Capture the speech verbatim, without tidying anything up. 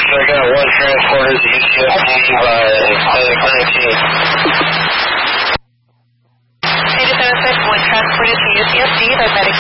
I got one transported to U C S D by Medic nineteen. eighty-seven six, one transported to U C S D by Medic